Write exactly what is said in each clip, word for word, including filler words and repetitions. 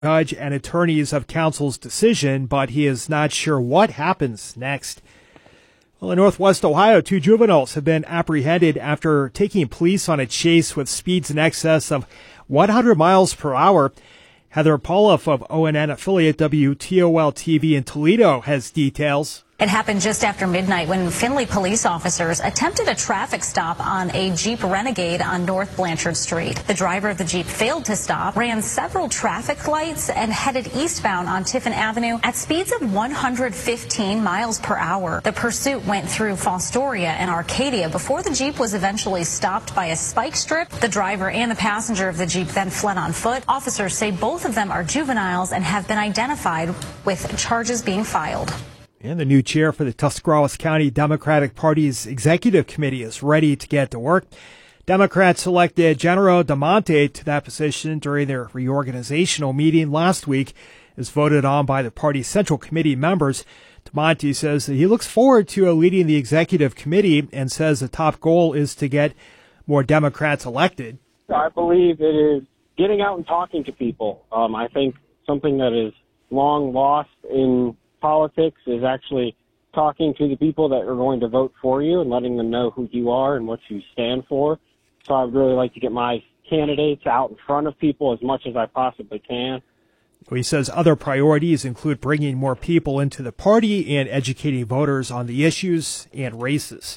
Judge and attorneys of counsel's decision, but he is not sure what happens next. Well, in Northwest Ohio, two juveniles have been apprehended after taking police on a chase with speeds in excess of one hundred miles per hour. Heather Pauloff of O N N affiliate W T O L T V in Toledo has details. It happened just after midnight when Findlay police officers attempted a traffic stop on a Jeep Renegade on North Blanchard Street. The driver of the Jeep failed to stop, ran several traffic lights, and headed eastbound on Tiffin Avenue at speeds of one hundred fifteen miles per hour. The pursuit went through Fostoria and Arcadia before the Jeep was eventually stopped by a spike strip. The driver and the passenger of the Jeep then fled on foot. Officers say both of them are juveniles and have been identified with charges being filed. And the new chair for the Tuscarawas County Democratic Party's Executive Committee is ready to get to work. Democrats selected Genaro DeMonte to that position during their reorganizational meeting last week, as voted on by the party's Central Committee members. DeMonte says that he looks forward to leading the Executive Committee and says the top goal is to get more Democrats elected. I believe it is getting out and talking to people. Um, I think something that is long lost in politics is actually talking to the people that are going to vote for you and letting them know who you are and what you stand for. So I'd really like to get my candidates out in front of people as much as I possibly can. He says other priorities include bringing more people into the party and educating voters on the issues and races.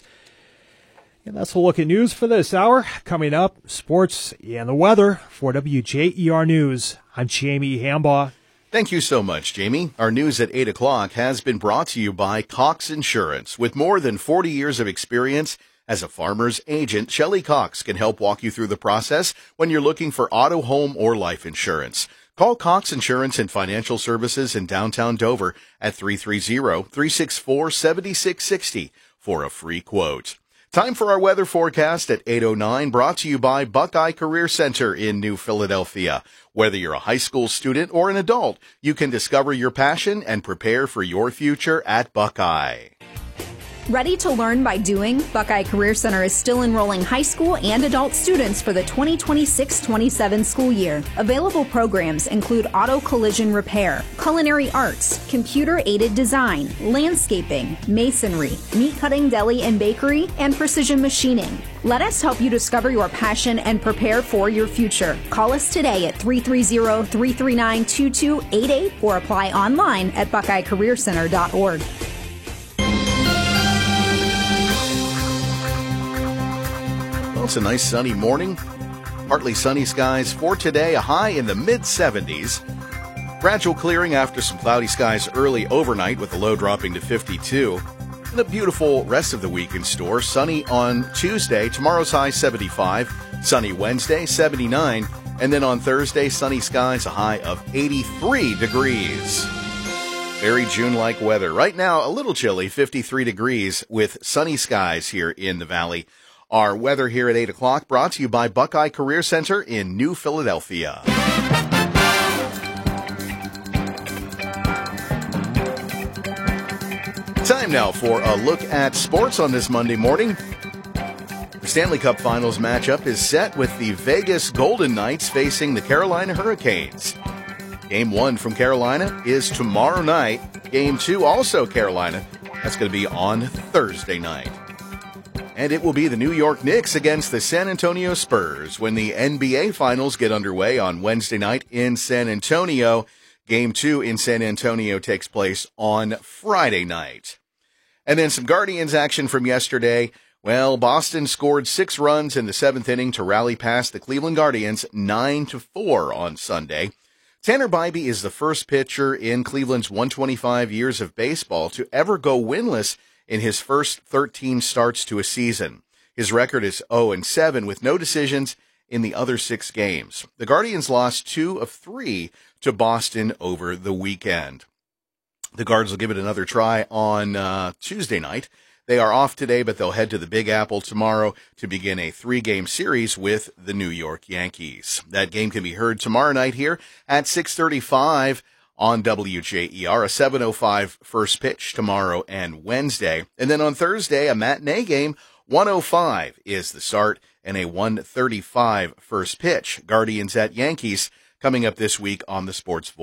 And that's a look at news for this hour. Coming up, sports and the weather. For W J E R News, I'm Jamie Hambaugh. Thank you so much, Jamie. Our news at eight o'clock has been brought to you by Cox Insurance. With more than forty years of experience as a farmer's agent, Shelley Cox can help walk you through the process when you're looking for auto, home, or life insurance. Call Cox Insurance and Financial Services in downtown Dover at three three zero, three six four, seven six six zero for a free quote. Time for our weather forecast at eight oh nine, brought to you by Buckeye Career Center in New Philadelphia. Whether you're a high school student or an adult, you can discover your passion and prepare for your future at Buckeye. Ready to learn by doing? Buckeye Career Center is still enrolling high school and adult students for the twenty twenty-six twenty-seven school year. Available programs include auto collision repair, culinary arts, computer-aided design, landscaping, masonry, meat cutting, deli and bakery, and precision machining. Let us help you discover your passion and prepare for your future. Call us today at three three zero, three three nine, two two eight eight or apply online at buckeye career center dot org. It's a nice sunny morning. Partly sunny skies for today, a high in the mid seventies. Gradual clearing after some cloudy skies early overnight with the low dropping to fifty-two. And a beautiful rest of the week in store. Sunny on Tuesday, tomorrow's high seventy-five. Sunny Wednesday, seventy-nine. And then on Thursday, sunny skies, a high of eighty-three degrees. Very June-like weather. Right now, a little chilly, fifty-three degrees with sunny skies here in the valley. Our weather here at eight o'clock brought to you by Buckeye Career Center in New Philadelphia. Time now for a look at sports on this Monday morning. The Stanley Cup Finals matchup is set with the Vegas Golden Knights facing the Carolina Hurricanes. Game one from Carolina is tomorrow night. Game two, also Carolina. That's going to be on Thursday night. And it will be the New York Knicks against the San Antonio Spurs when the N B A Finals get underway on Wednesday night in San Antonio. Game two in San Antonio takes place on Friday night. And then some Guardians action from yesterday. Well, Boston scored six runs in the seventh inning to rally past the Cleveland Guardians nine to four on Sunday. Tanner Bybee is the first pitcher in Cleveland's one hundred twenty-five years of baseball to ever go winless in his first thirteen starts to a season. His record is oh and seven with no decisions in the other six games. The Guardians lost two of three to Boston over the weekend. The Guards will give it another try on uh, Tuesday night. They are off today, but they'll head to the Big Apple tomorrow to begin a three-game series with the New York Yankees. That game can be heard tomorrow night here at six thirty-five on W J E R, a seven oh five first pitch tomorrow and Wednesday. And then on Thursday, a matinee game, one oh five is the start and a one thirty-five first pitch. Guardians at Yankees coming up this week on the Sports Voice.